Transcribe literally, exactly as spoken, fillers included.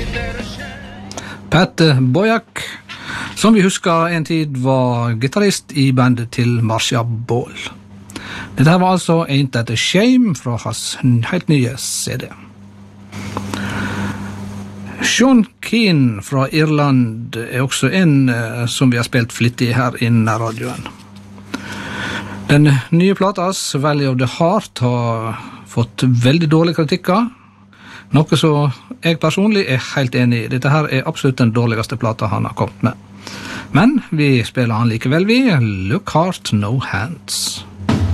Pat Boyack, som vi husker en tid var gitarrist i bandet til Marcia Ball. Dette var altså Ain't That a Shame fra hans helt nye C D. Sean Keane fra Irland er også en eh, som vi har spilt flittig her i nærradioen. Den nye platas Valley of the Heart har fått veldig dårlige kritikker, noe så jeg personlig er helt enig i. Dette her er absolutt den dårligste plata han har kommet med. Men vi spiller han likevel vi, Look Heart, No Hands.